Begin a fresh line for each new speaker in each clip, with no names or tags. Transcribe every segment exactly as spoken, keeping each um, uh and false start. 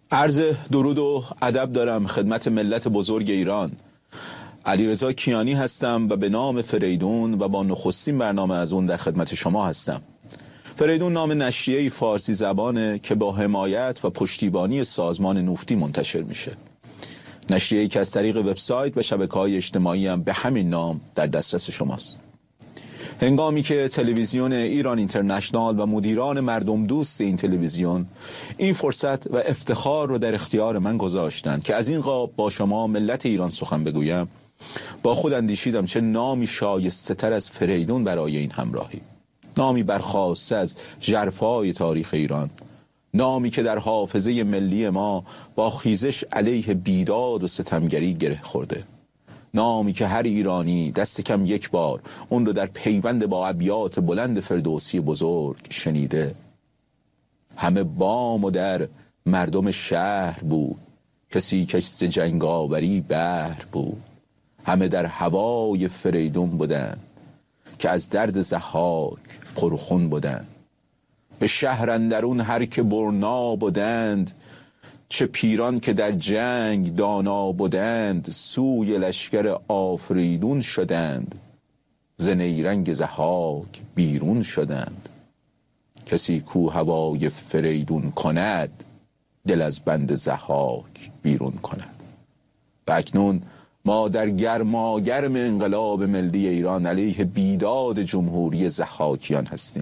عرض درود و ادب دارم خدمت ملت بزرگ ایران. علیرضا کیانی هستم و به نام فریدون و با نخستین برنامه از اون در خدمت شما هستم. فریدون نام نشریه‌ای فارسی زبانه که با حمایت و پشتیبانی سازمان نوفتی منتشر میشه. نشریه‌ای که از طریق وبسایت و شبکه‌های اجتماعی هم به همین نام در دسترس شماست. هنگامی که تلویزیون ایران اینترنشنال و مدیران مردم دوست این تلویزیون این فرصت و افتخار رو در اختیار من گذاشتند که از این قاب با شما ملت ایران سخن بگویم، با خود اندیشیدم چه نامی شایسته تر از فریدون برای این همراهی. نامی برخاسته از ژرفای تاریخ ایران، نامی که در حافظه ملی ما با خیزش علیه بیداد و ستمگری گره خورده، نامی که هر ایرانی دست کم یک بار اون رو در پیوند با ابیات بلند فردوسی بزرگ شنیده. همه بام و در مردم شهر بود، کسی کشت جنگاوری بحر بود. همه در هوای فریدون بودند که از درد ضحاک پرخون بودند. به شهر اندرون هر که برنا بودند، چه پیران که در جنگ دانا بودند. سوی لشکر آفریدون شدند، ز نیرنگ ضحاک بیرون شدند. کسی کو هوای فریدون کند، دل از بند ضحاک بیرون کند. و اکنون ما در گرماگرم انقلاب ملی ایران علیه بیداد جمهوری ضحاکیان هستیم.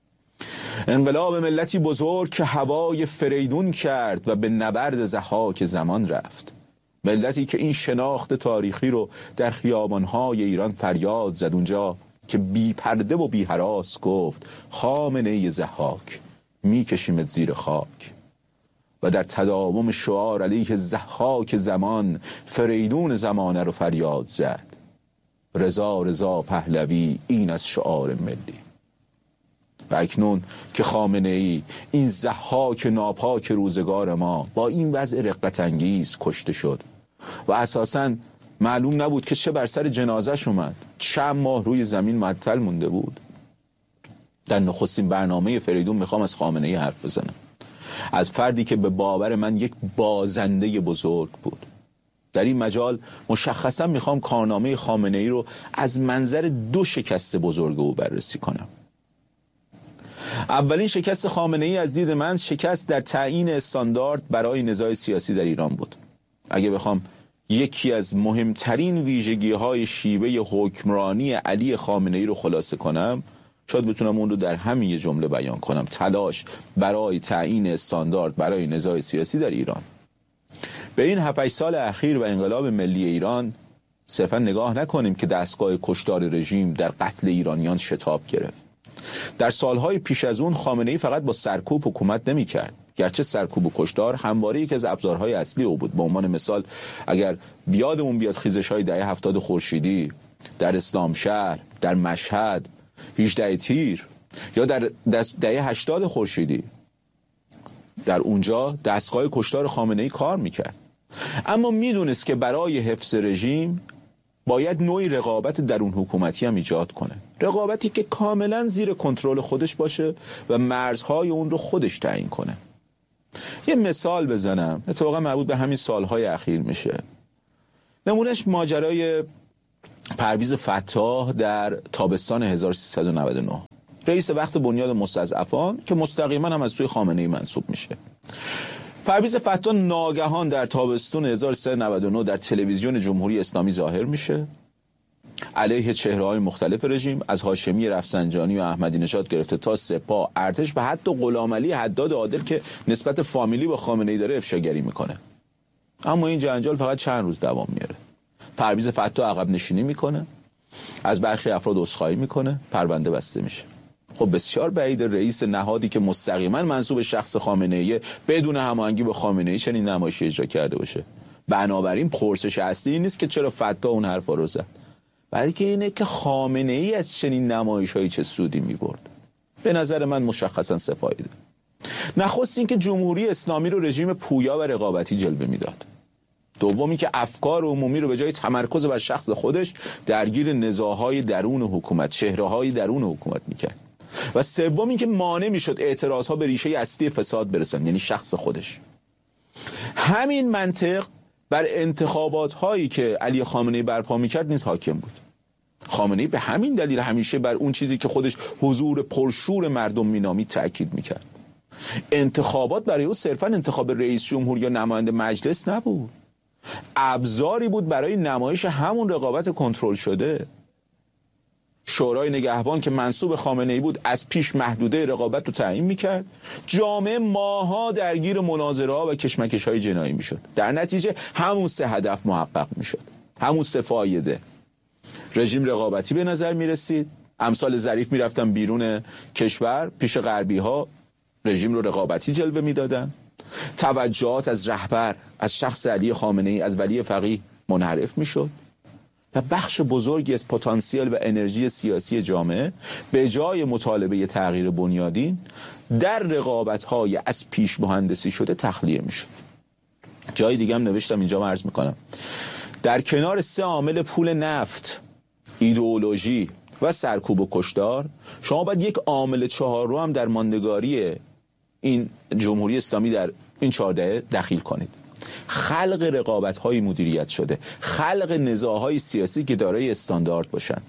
انقلاب ملتی بزرگ که هوای فریدون کرد و به نبرد ضحاک زمان رفت. ملتی که این شناخت تاریخی رو در خیابان‌های ایران فریاد زد، اونجا که بی پرده و بی هراس گفت خامنه‌ای ضحاک میکشیمت زیر خاک. و در تداوم شعار علیه ضحاک زمان فریدون زمانه رو فریاد زد. رضا رضا پهلوی این از شعار ملی. و اکنون که خامنه‌ای این ضحاک ناپاک روزگار ما با این وضع رقت انگیز کشته شد و اساساً معلوم نبود که چه بر سر جنازش اومد، چند ماه روی زمین معطل مونده بود. در نخستین برنامه فریدون میخوام از خامنه‌ای حرف بزنم، از فردی که به باور من یک بازنده بزرگ بود. در این مجال مشخصا میخوام کارنامه خامنه‌ای رو از منظر دو شکست بزرگ او بررسی کنم. اولین شکست خامنه‌ای از دید من شکست در تعیین استاندارد برای نزاع سیاسی در ایران بود. اگه بخوام یکی از مهمترین ویژگی‌های شیوه حکمرانی علی خامنه‌ای رو خلاصه کنم، شاید بتونم اون رو در همین یه جمله بیان کنم: تلاش برای تعیین استاندارد برای نزاع سیاسی در ایران. به این هفت سال اخیر و انقلاب ملی ایران صرفا نگاه نکنیم که دستگاه کشتار رژیم در قتل ایرانیان شتاب گرفت. در سالهای پیش از اون خامنه‌ای فقط با سرکوب حکومت نمی کرد، گرچه سرکوب و کشتار همواره یکی از ابزارهای اصلی او بود. به عنوان مثال اگر بیادمون بیاد خیزش‌های دهه هفتاد خورشیدی در اسلام شهر، در مشهد، هجده تیر، یا در دهه هشتاد خورشیدی، در اونجا دستگاه کشتار خامنه‌ای کار میکرد. اما میدونست که برای حفظ رژیم باید نوعی رقابت درون حکومتی هم ایجاد کنه، رقابتی که کاملا زیر کنترل خودش باشه و مرزهای اون رو خودش تعیین کنه. یه مثال بزنم، اتفاقا مربوط به همین سالهای اخیر میشه. نمونهش ماجرای پرویز فتاح در تابستان هزار و سیصد و نود و نه، رئیس وقت بنیاد مستضعفان که مستقیما هم از سوی خامنه‌ای منصوب میشه. پرویز فتاح ناگهان در تابستون هزار و سیصد و نود و نه در تلویزیون جمهوری اسلامی ظاهر میشه، علیه چهره‌های مختلف رژیم، از هاشمی رفسنجانی و احمدی نژاد گرفته تا سپاه، ارتش و حتی غلامعلی حداد عادل که نسبت فامیلی با خامنه‌ای داره افشاگری میکنه. اما این جنجال فقط چند روز دوام میاره. پرویز فتاح عقب نشینی میکنه، از برخی افراد عذرخواهی میکنه، پرونده بسته میشه. خب بسیار بعید رئیس نهادی که مستقیما منسوب شخص خامنه‌ای بدون هماهنگی با خامنه‌ای چنین نمایشی اجرا کرده باشه. بنابراین پرسش اصلی نیست که چرا فتاح اون حرفا رو زد، بلکه اینه که خامنه‌ای از چنین نمایش‌هایی چه سودی می‌برد. به نظر من مشخصا سه فایده. نخست این که جمهوری اسلامی رو رژیم پویا و رقابتی جلوه میداد. دومی که افکار عمومی رو به جای تمرکز بر شخص خودش درگیر نزاع‌های درون حکومت، چهره‌های درون حکومت می‌کرد. و سومی که مانع می‌شد اعتراض‌ها به ریشه اصلی فساد برسن، یعنی شخص خودش. همین منطق بر انتخابات هایی که علی خامنه‌ای برپا میکرد نیز حاکم بود. خامنه‌ای به همین دلیل همیشه بر اون چیزی که خودش حضور پرشور مردم مینامید تأکید میکرد. انتخابات برای او صرفا انتخاب رئیس جمهور یا نماینده مجلس نبود، ابزاری بود برای نمایش همون رقابت کنترل شده. شورای نگهبان که منسوب خامنه‌ای بود از پیش محدوده رقابت رو تعیین میکرد. جامعه ماها درگیر مناظره‌ها و کشمکش‌های جنایی میشد. در نتیجه همون سه هدف محقق میشد، همون سه فایده. رژیم رقابتی به نظر میرسید، امثال ظریف میرفتن بیرون کشور پیش غربی ها رژیم رو رقابتی جلوه میدادن. توجهات از رهبر، از شخص علی خامنه‌ای، از ولی فقیه منحرف میشد و بخش بزرگی از پتانسیل و انرژی سیاسی جامعه به جای مطالبه تغییر بنیادین در رقابت‌های از پیش مهندسی شده تخلیه میشد. جای دیگه هم نوشتم، اینجا عرض میکنم. در کنار سه عامل پول نفت، ایدئولوژی و سرکوب و کشتار، شما باید یک عامل چهارم هم در ماندگاری این جمهوری اسلامی در این چهار دهه دخیل کنید. خلق رقابت‌های مدیریت شده، خلق نزاع‌های سیاسی که دارای استاندارد باشن.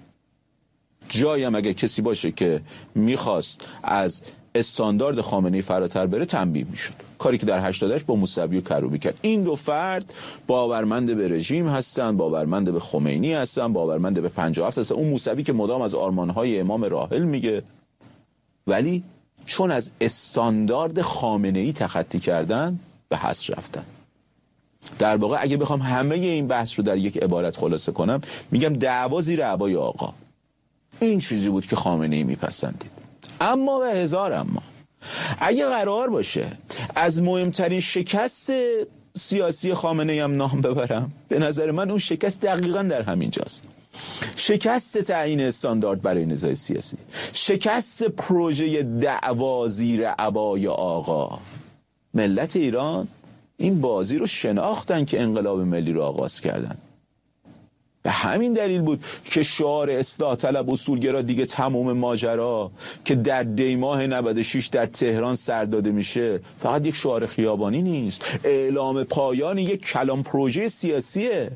جایی هم اگر کسی باشه که میخواست از استاندارد خامنه‌ای فراتر بره تنبیه میشد. کاری که در هشتادش با موسوی و کروبی کرد. این دو فرد باورمند به رژیم هستن، باورمند به خمینی هستن، باورمند به پنجاه و هفت هستن. اون موسوی که مدام از آرمان‌های امام راحل میگه، ولی چون از استاندارد خامنه‌ای تخطی کردن به حذف رفتن. در واقع اگه بخوام همه این بحث رو در یک عبارت خلاصه کنم، میگم دعوا زیر عبای آقا. این چیزی بود که خامنه‌ای میپسندید. اما و هزار اما، اگه قرار باشه از مهمترین شکست سیاسی خامنه‌ای هم نام ببرم، به نظر من اون شکست دقیقاً در همین جاست. شکست تعیین استاندارد برای نزاع سیاسی، شکست پروژه دعوا زیر عبای آقا. ملت ایران این بازی رو شناختن که انقلاب ملی رو آغاز کردن. به همین دلیل بود که شعار اصلاح طلب اصولگرا دیگه تمام ماجرا که در دیماه نود و شش در تهران سر داده میشه فقط یک شعار خیابانی نیست، اعلام پایان یک کلان پروژه سیاسیه.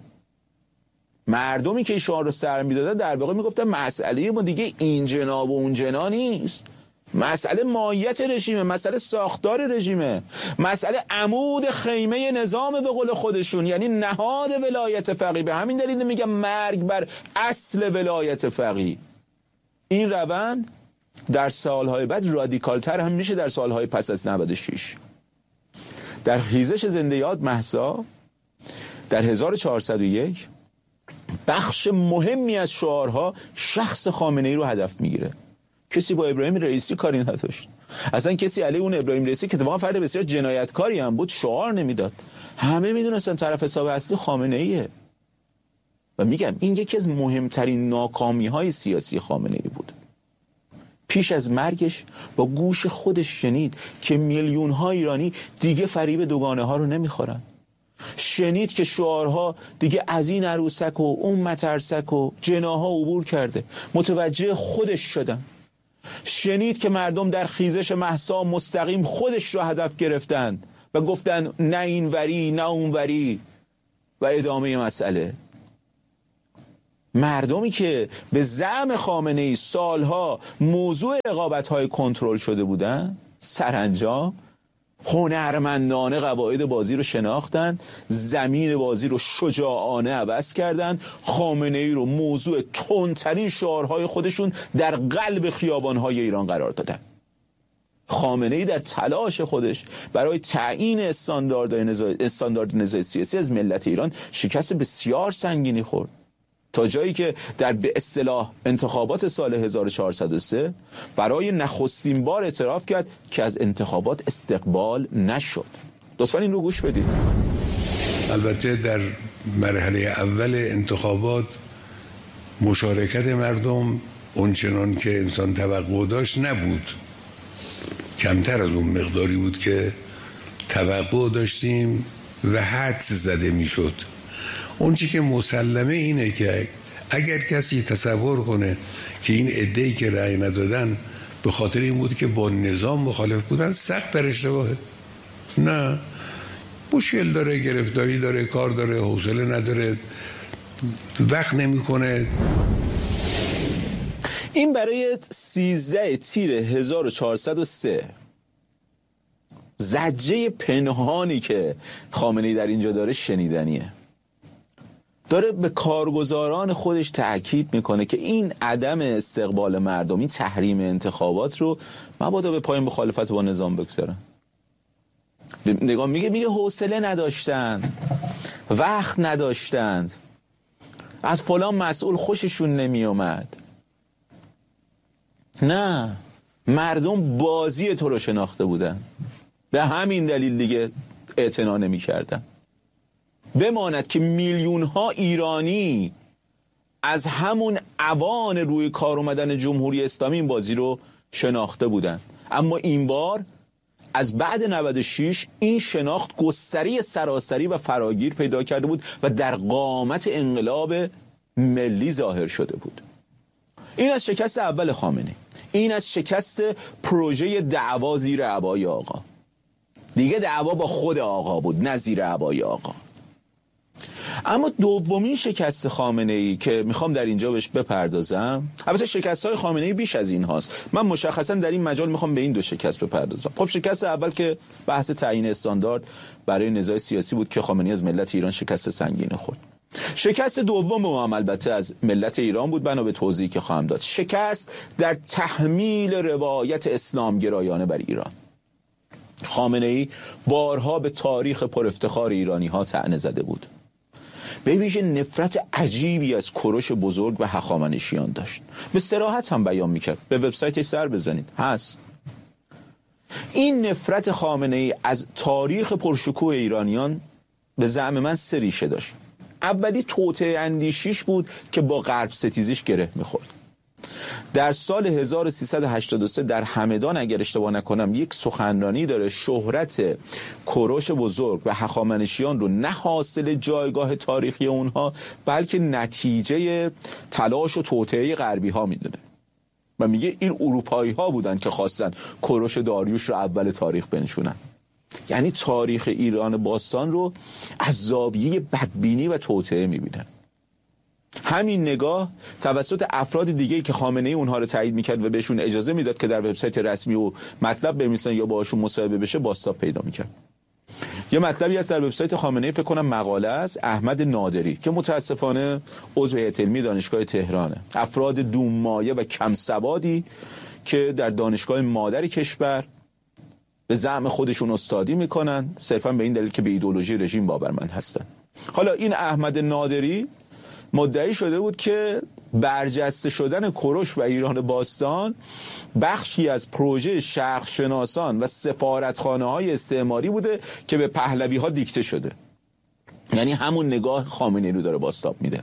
مردمی که شعار رو سر میدادن در واقع میگفتن مسئله ما دیگه این جناب و اون جنا نیست، مسئله ماهیت رژیمه، مسئله ساختار رژیمه، مسئله عمود خیمه نظام به قول خودشون، یعنی نهاد ولایت فقیه. به همین دلیل میگم مرگ بر اصل ولایت فقیه. این روند در سالهای بعد رادیکالتر هم میشه در سالهای پس از نود و شش. در خیزش زنده یاد مهسا در هزار و چهارصد و یک بخش مهمی از شعارها شخص خامنه‌ای رو هدف میگیره. کسی با ابراهیم رئیسی کاری نداشت، اصلا کسی علیه اون ابراهیم رئیسی که اتفاقا فرد بسیار جنایتکاری هم بود شعار نمیداد. همه میدونستن طرف حساب اصلی خامنه‌ایه. و میگم این یکی از مهمترین ناکامی‌های سیاسی خامنه‌ای بود. پیش از مرگش با گوش خودش شنید که میلیون‌ها ایرانی دیگه فریب دوگانه ها رو نمیخورن. شنید که شعارها دیگه از این عروسک و اون مترسک و جناها عبور کرده، متوجه خودش شدن. شنید که مردم در خیزش مهسا مستقیم خودش رو هدف گرفتن و گفتن نه این وری نه اون وری و ادامه مسئله. مردمی که به زعم خامنه‌ای سالها موضوع رقابت‌های کنترل شده بودن، سرانجام هنرمندانه قواعد بازی رو شناختن، زمین بازی رو شجاعانه عوض کردن، خامنه‌ای رو موضوع تندترین شعارهای خودشون در قلب خیابان‌های ایران قرار دادن. خامنه‌ای در تلاش خودش برای تعیین استاندارد نزاع استاندارد نزاع سیاسی از ملت ایران شکست بسیار سنگینی خورد، تا جایی که در به اصطلاح انتخابات سال هزار و چهارصد و سه برای نخستین بار اعتراف کرد که از انتخابات استقبال نشد. لطفاً این رو گوش بدید.
البته در مرحله اول انتخابات مشارکت مردم اونچنان که انسان توقع داشت نبود، کمتر از اون مقداری بود که توقع داشتیم و حدس زده میشد. اون چی که مسلمه اینه که اگر کسی تصور کنه که این عده‌ای که رأی ندادن به خاطر این بود که با نظام مخالف بودن، سخت در اشتباهه. نه، مشکل داره، گرفتاری داره، کار داره، حوصله نداره، وقت نمیکنه.
این برای سیزده تیر هزار و چهارصد و سه زجه پنهانی که خامنه‌ای در اینجا داره شنیدنیه. داره به کارگزاران خودش تأکید میکنه که این عدم استقبال مردم، این تحریم انتخابات رو مبادا به پای مخالفت با نظام بگذارن. نگاه میگه میگه حوصله نداشتند، وقت نداشتند، از فلان مسئول خوششون نمی اومد. نه، مردم بازی تو رو شناخته بودن، به همین دلیل دیگه اعتنا نمی کردن. بماند که میلیون ها ایرانی از همون اوان روی کار اومدن جمهوری اسلامی این بازی رو شناخته بودن، اما این بار از بعد نود و شش این شناخت گستری سراسری و فراگیر پیدا کرده بود و در قامت انقلاب ملی ظاهر شده بود. این از شکست اول خامنه‌ای، این از شکست پروژه دعوا زیر عبای آقا. دیگه دعوا با خود آقا بود، نه زیر عبای آقا. اما دومین شکست خامنه‌ای که میخوام در اینجا بهش بپردازم، البته شکست‌های خامنه‌ای بیش از این هاست، من مشخصا در این مجال میخوام به این دو شکست بپردازم. خب شکست اول که بحث تعیین استاندارد برای نزاع سیاسی بود که خامنه‌ای از ملت ایران شکست سنگین خورد. شکست دوم هم البته از ملت ایران بود، بنا به توضیحی که خواهم داد. شکست در تحمیل روایت اسلامگرایانه بر ایران. خامنه‌ای بارها به تاریخ پر افتخار ایرانی‌ها طعنه زده بود. به ویژه نفرت عجیبی از کوروش بزرگ و هخامنشیان داشت. به صراحت هم بیان میکرد. به وبسایتش سر بزنید، هست. این نفرت خامنه‌ای از تاریخ پرشکوه ایرانیان به زعم من سه ریشه داشت. اولی توطئه اندیشیش بود که با غرب ستیزیش گره میخورد. در سال هزار و سیصد و هشتاد و سه در همدان اگر اشتباه نکنم یک سخنرانی داره، شهرت کوروش بزرگ و هخامنشیان رو نه حاصل جایگاه تاریخی اونها بلکه نتیجه تلاش و توطئه غربی ها میدونه و میگه این اروپایی ها بودن که خواستن کوروش داریوش رو اول تاریخ بنشونن. یعنی تاریخ ایران باستان رو از زاویه بدبینی و توطئه میبینن. همین نگاه توسط افراد دیگه‌ای که خامنه‌ای اونها رو تایید میکرد و بهشون اجازه میداد که در وبسایت رسمی و مطلب بنویسن یا باهاشون مصاحبه بشه بازتاب پیدا میکرد. یه مطلبی هست در وبسایت خامنه‌ای، فکر کنم مقاله است، احمد نادری که متاسفانه عضو هیئت علمی دانشگاه تهرانه. افراد دومایه و کم سوادی که در دانشگاه مادر کشور به زعم خودشون استادی میکنن صرفا به این دلیل که به ایدئولوژی رژیم باورمند هستن. حالا این احمد نادری مدعی شده بود که برجسته شدن کوروش و ایران باستان بخشی از پروژه شرق شناسان و سفارتخانه‌های استعماری بوده که به پهلوی ها دیکته شده. یعنی همون نگاه خامنه‌ای رو داره بازتاب میده.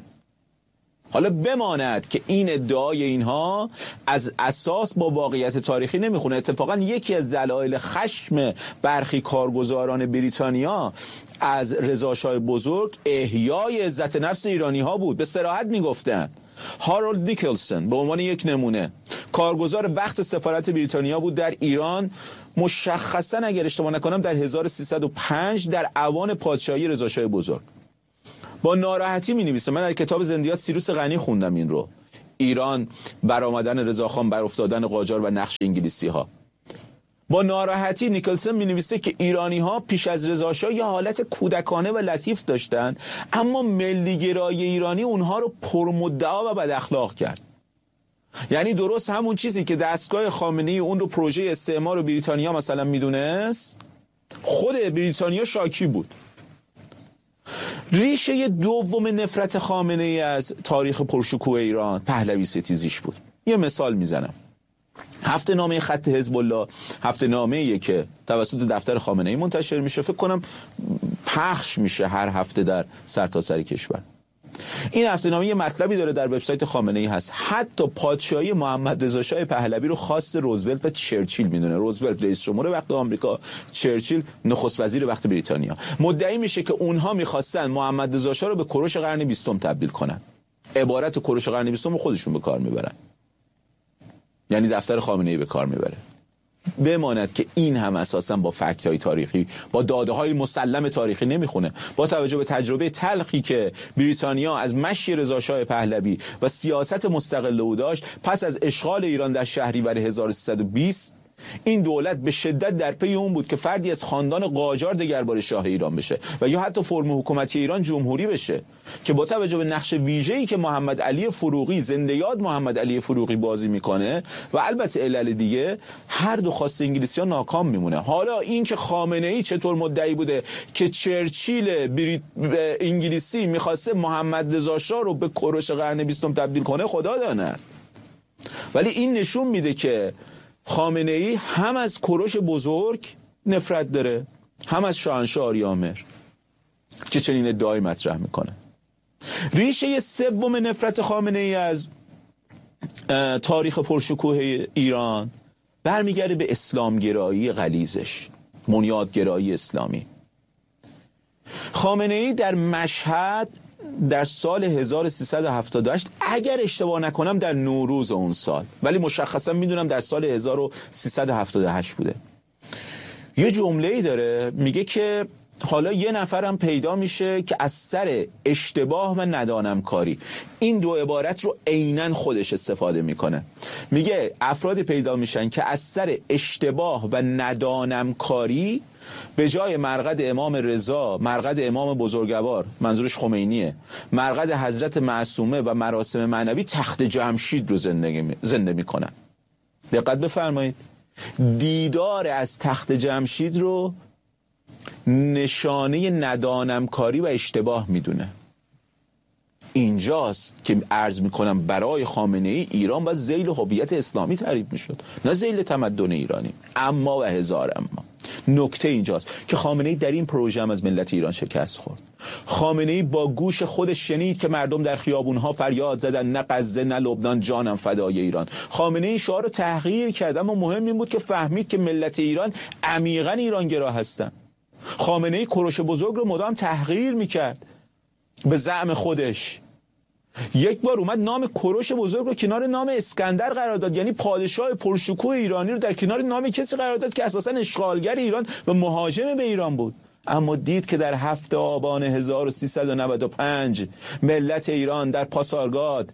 حالا بماند که این ادعای اینها از اساس با واقعیت تاریخی نمیخونه. اتفاقا یکی از دلایل خشم برخی کارگزاران بریتانیا از رضا شاه بزرگ احیای عزت نفس ایرانی ها بود. به صراحت میگفتن. هارولد نیکلسون به عنوان یک نمونه کارگزار وقت سفارت بریتانیا بود در ایران، مشخصا اگر اشتباه نکنم در هزار و سیصد و پنج در اوان پادشاهی رضا شاه بزرگ. با ناراحتی می نویسه، من در کتاب زندیات سیروس غنی خوندم این رو، ایران برآمدن رضاخان بر افتادن قاجار و نقش انگلیسی ها. با ناراحتی نیکلسون می نویسه که ایرانی ها پیش از رضا شاه یه حالت کودکانه و لطیف داشتن، اما ملیگرایی ایرانی اونها رو پرمدعا و بد اخلاق کرد. یعنی درست همون چیزی که دستگاه خامنه‌ای اون رو پروژه استعمار بریتانیا مثلا میدونست، خود بریتانیا شاکی بود. ریشه دوم نفرت خامنه‌ای از تاریخ پرشکوه ایران پهلوی ستیزیش بود. یه مثال میزنم. هفته نامه خط حزب الله، هفته نامه‌ای که توسط دفتر خامنه‌ای منتشر میشه، فکر کنم پخش میشه هر هفته در سرتاسر کشور. این هفته نامه یه مطلبی داره در وبسایت خامنه‌ای هست. حتی پادشاهی محمد رضا شاه پهلوی رو خاص روزولت و چرچیل میدونه. روزولت رئیس جمهور وقت آمریکا، چرچیل نخست وزیر وقت بریتانیا. مدعی میشه که اونها میخواستن محمد رضا شاه رو به کوروش قرن بیستم تبدیل کنن. عبارت کوروش قرن بیستم رو خودشون به کار میبرن. یعنی دفتر خامنه‌ای به کار میبره. بماند که این هم اساساً با فکت‌های تاریخی، با داده‌های مسلم تاریخی نمیخونه. با توجه به تجربه تلخی که بریتانیا از مشی رضاشاه پهلوی و سیاست مستقل او داشت، پس از اشغال ایران در شهریور هزار و سیصد و بیست، این دولت به شدت در پی اون بود که فردی از خاندان قاجار دگربار شاه ایران بشه و یا حتی فرم حکومتی ایران جمهوری بشه، که با توجه به نقش ویژه‌ای که محمد علی فروغی، زنده یاد محمد علی فروغی بازی میکنه و البته علل دیگه، هر دو خواست انگلیسی‌ها ناکام میمونه. حالا این که خامنه‌ای چطور مدعی بوده که چرچیل بریت... انگلیسی میخواسته محمد رضا شاه رو به کوروش قرن بیستم تبدیل کنه، خدا داند. ولی این نشون میده که خامنه‌ای هم از کوروش بزرگ نفرت داره، هم از شاهنشاه آریامر که چنین ادعای مطرح میکنه. ریشه سوم نفرت خامنه‌ای از تاریخ پرشکوه ایران برمیگرده به اسلامگرایی غلیظش، بنیادگرایی اسلامی. خامنه‌ای در مشهد در سال هزار و سیصد و هفتاد و هشت، اگر اشتباه نکنم در نوروز اون سال، ولی مشخصا میدونم در سال هزار و سیصد و هفتاد و هشت بوده، یه جمله‌ای داره میگه که حالا یه نفرم پیدا میشه که از سر اشتباه و ندانم کاری، این دو عبارت رو عیناً خودش استفاده میکنه، میگه افرادی پیدا میشن که از سر اشتباه و ندانم کاری به جای مرقد امام رضا، مرقد امام بزرگوار، منظورش خمینیه، مرقد حضرت معصومه و مراسم معنوی، تخت جمشید رو زندگی زنده میکنن. دقت بفرمایید، دیدار از تخت جمشید رو نشانه ندانمکاری و اشتباه میدونه. اینجاست که عرض میکنم برای خامنه‌ای ایران باید ذیل هویت اسلامی تعریف میشد، نه ذیل تمدن ایرانی. اما و هزار اما، نکته اینجاست که خامنه‌ای در این پروژه هم از ملت ایران شکست خورد. خامنه‌ای با گوش خودش شنید که مردم در خیابونها فریاد زدن نه غزه نه لبنان، جانم فدای ایران. خامنه‌ای شعار رو تغییر کرد، اما مهم این بود که فهمید که ملت ایران عمیقاً ایرانگرا هستن. خامنه‌ای کوروش بزرگ رو مدام تحقیر میکرد به زعم خودش. یک بار اومد نام کوروش بزرگ رو کنار نام اسکندر قرار داد، یعنی پادشاه پرشکوه ایرانی رو در کنار نام کسی قرار داد که اساساً اشغالگر ایران و مهاجم به ایران بود. اما دید که در هفته آبان هزار و سیصد و نود و پنج ملت ایران در پاسارگاد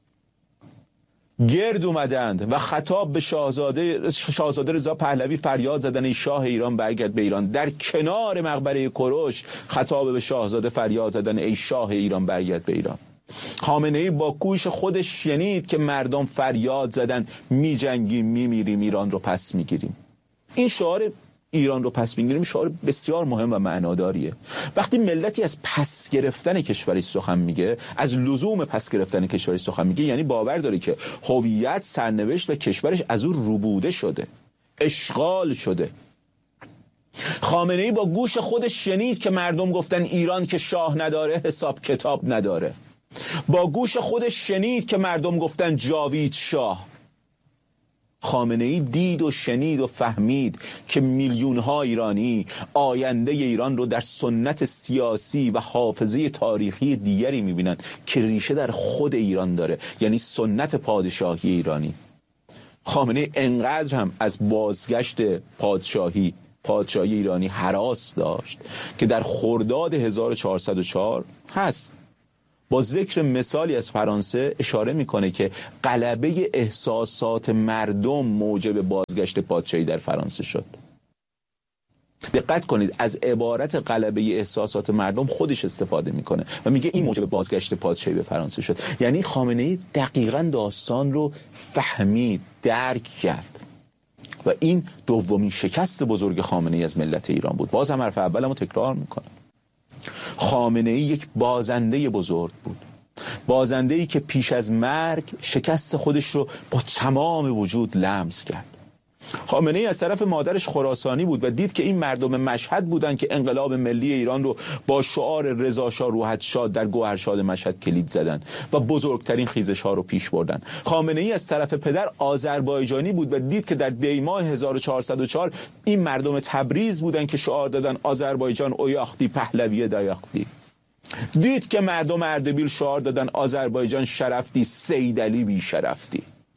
گرد اومدند و خطاب به شاهزاده شاهزاده رضا پهلوی فریاد زدن ای شاه ایران برگرد به ایران. در کنار مقبره کوروش خطاب به شاهزاده فریاد زدن ای شاه ایران برگرد به ایران. خامنه‌ای با گوش خودش شنید که مردم فریاد زدن می جنگیم می میریم ایران رو پس میگیریم. این شعار ایران رو پس میگیریم شعار بسیار مهم و معناداریه. وقتی ملتی از پس گرفتن کشوری سخن میگه، از لزوم پس گرفتن کشوری سخن میگه، یعنی باور داره که هویت، سرنوشت و کشورش از او ربوده شده، اشغال شده. خامنه‌ای با گوش خودش شنید که مردم گفتن ایران که شاه نداره حساب کتاب نداره. با گوش خودش شنید که مردم گفتن جاوید شاه. خامنه‌ای دید و شنید و فهمید که میلیون ها ایرانی آینده ایران رو در سنت سیاسی و حافظه تاریخی دیگری میبینند که ریشه در خود ایران داره، یعنی سنت پادشاهی ایرانی. خامنه‌ای انقدر هم از بازگشت پادشاهی پادشاهی ایرانی هراس داشت که در خرداد هزار و چهارصد و چهار هست با ذکر مثالی از فرانسه اشاره میکنه که غلبه احساسات مردم موجب بازگشت پادشاهی در فرانسه شد. دقت کنید، از عبارت غلبه احساسات مردم خودش استفاده میکنه و میگه این موجب بازگشت پادشاهی به فرانسه شد. یعنی خامنه‌ای دقیقاً داستان رو فهمید، درک کرد و این دومین شکست بزرگ خامنه‌ای از ملت ایران بود. باز هم حرف اولمو تکرار میکنه. خامنه‌ای یک بازنده بزرگ بود، بازنده‌ای که پیش از مرگ شکست خودش رو با تمام وجود لمس کرد. خامنه‌ای از طرف مادرش خراسانی بود و دید که این مردم مشهد بودن که انقلاب ملی ایران رو با شعار رضا شاه روحت شاد در گوهرشاد مشهد کلید زدن و بزرگترین خیزش ها رو پیش بردن. خامنه‌ای از طرف پدر آذربایجانی بود و دید که در دی ماه هزار و چهارصد و چهار این مردم تبریز بودن که شعار دادن آذربایجان اویاختی پهلوی دایاختی. دید که مردم اردبیل شعار دادن آذربایجان شرفتی سیدعلی بی شرفتی.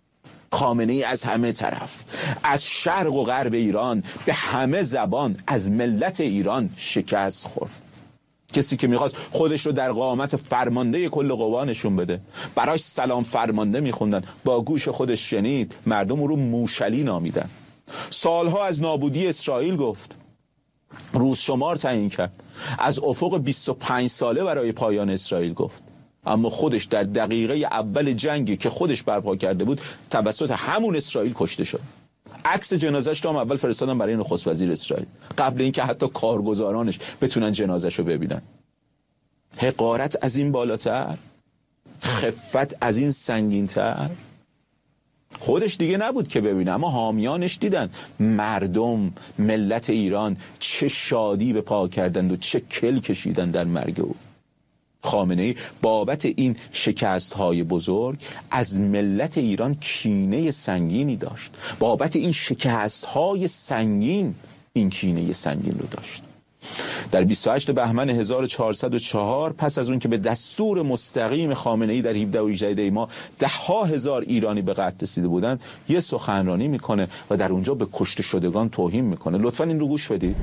خامنه‌ای از همه طرف، از شرق و غرب ایران به همه زبان از ملت ایران شکست خورد. کسی که میخواست خودش رو در قامت فرمانده کل قوا نشون بده، براش سلام فرمانده میخوندن، با گوش خودش شنید مردم رو موشلی نامیدن. سالها از نابودی اسرائیل گفت، روز شمار تعیین کرد، از افق بیست و پنج ساله برای پایان اسرائیل گفت، اما خودش در دقیقه اول جنگی که خودش برپا کرده بود توسط همون اسرائیل کشته شد. عکس جنازش رو هم اول فرستادن برای نخست وزیر اسرائیل قبل اینکه حتی کارگزارانش بتونن جنازش رو ببینن. حقارت از این بالاتر، خفت از این سنگینتر. خودش دیگه نبود که ببینه، اما حامیانش دیدن. مردم، ملت ایران چه شادی به پا کردند و چه کل کشیدن در مرگ او. خامنه‌ای بابت این شکست‌های بزرگ از ملت ایران کینه سنگینی داشت. بابت این شکست‌های سنگین این کینه سنگین رو داشت. در بیست و هشتم بهمن هزار و چهارصد و چهار پس از اون که به دستور مستقیم خامنه‌ای در هفده و هجده دی ماه ده ها هزار ایرانی به قتل رسیده بودند، یه سخنرانی میکنه و در اونجا به کشته شدگان توهین میکنه. لطفاً این رو گوش بدید.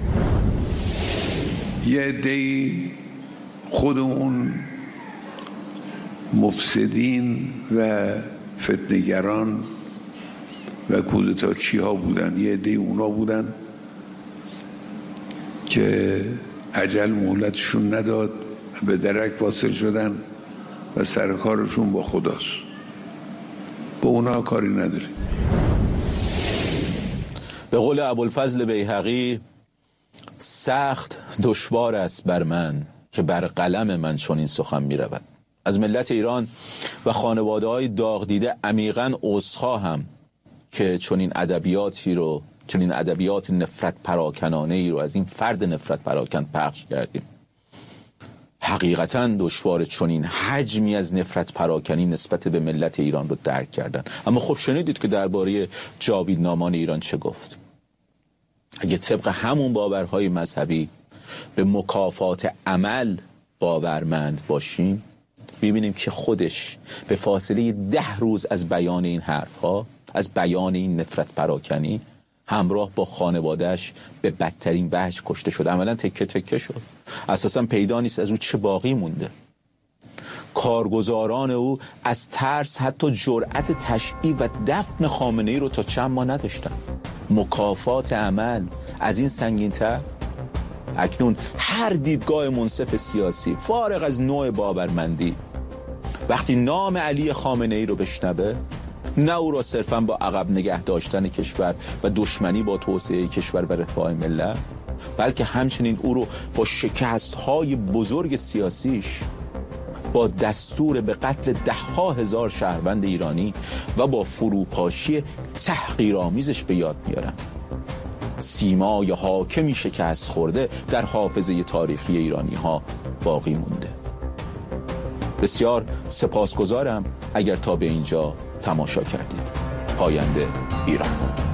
یه عده‌ای خود اون مفسدین و فتنه‌گران و کودتاچی ها بودن، یه عده اونا بودن که اجل مهلتشون نداد، به درک واصل شدن و سرکارشون با خداست. با اونا کاری نداره.
به قول ابوالفضل بیهقی، سخت دشوار است بر من که بر قلم من چون این سخن می رود. از ملت ایران و خانواده های داغ دیده عمیقاً عذرخواهم که چون این ادبیاتی رو، چون این ادبیات نفرت پراکنانه ای رو از این فرد نفرت پراکن پخش کردیم. حقیقتاً دشوار چون این حجمی از نفرت پراکنی نسبت به ملت ایران رو درک کردن. اما خب شنیدید که درباره جاویدنامان ایران چه گفت. اگه طبق همون باورهای مذهبی به مکافات عمل باورمند باشیم، می‌بینیم که خودش به فاصله ده روز از بیان این حرفها، از بیان این نفرت پراکنی، همراه با خانوادهش به بدترین وجه کشته شد. عملا تکه تکه شد. اساسا پیدا نیست از او چه باقی مونده. کارگزاران او از ترس حتی جرأت تشییع و دفن خامنه‌ای رو تا چند ماه نداشتن. مکافات عمل از این سنگین‌تر؟ اکنون هر دیدگاه منصف سیاسی فارغ از نوع باورمندی وقتی نام علی خامنه‌ای رو بشنوه، نه او را صرفاً با عقب نگه داشتن کشور و دشمنی با توسعه کشور و رفاه ملت، بلکه همچنین او رو با شکست‌های بزرگ سیاسیش، با دستور به قتل ده ها هزار شهروند ایرانی و با فروپاشی تحقیرآمیزش به یاد میارن. سیمای حاکمی شکست خورده در حافظه تاریخی ایرانی ها باقی مونده. بسیار سپاسگزارم اگر تا به اینجا تماشا کردید. پاینده ایران.